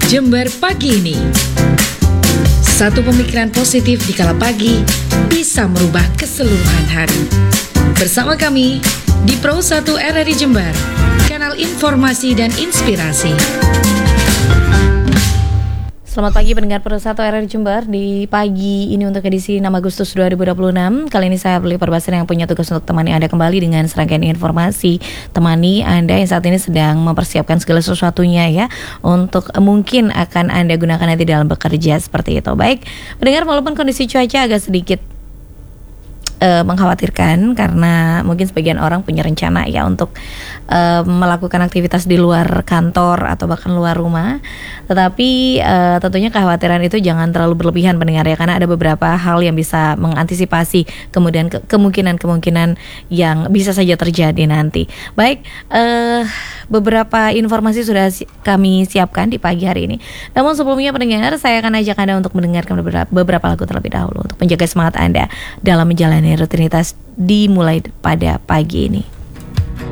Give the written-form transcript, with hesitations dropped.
Jember pagi ini. Satu pemikiran positif di kala pagi bisa merubah keseluruhan hari. Bersama kami di Pro 1 RRI Jember, kanal informasi dan inspirasi. Selamat pagi pendengar Pro 1 RRI Jember. Di pagi ini untuk edisi 6 Agustus 2026, kali ini saya Beli Perbasari yang punya tugas untuk temani Anda kembali dengan serangkaian informasi. Temani Anda yang saat ini sedang mempersiapkan segala sesuatunya ya, untuk mungkin akan Anda gunakan nanti dalam bekerja seperti itu. Baik, pendengar, walaupun kondisi cuaca agak sedikit mengkhawatirkan karena mungkin sebagian orang punya rencana ya untuk melakukan aktivitas di luar kantor atau bahkan luar rumah, tetapi tentunya kekhawatiran itu jangan terlalu berlebihan pendengar ya, karena ada beberapa hal yang bisa mengantisipasi kemudian kemungkinan yang bisa saja terjadi nanti. Baik, beberapa informasi sudah kami siapkan di pagi hari ini. Namun sebelumnya pendengar, saya akan ajak Anda untuk mendengarkan beberapa lagu terlebih dahulu untuk menjaga semangat Anda dalam menjalani rutinitas dimulai pada pagi ini.